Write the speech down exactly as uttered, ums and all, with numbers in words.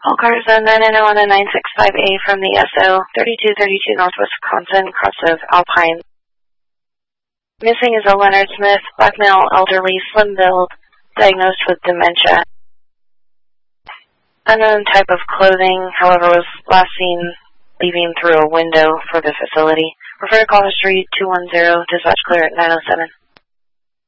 All cars on nine nine zero on a nine six five A from the S O thirty-two thirty-two Northwest Wisconsin, cross of Alpine. Missing is a Leonard Smith, black male, elderly, slim build, diagnosed with dementia. Unknown type of clothing, however, was last seen leaving through a window for the facility. Refer to call history two one zero, dispatch clear at nine oh seven.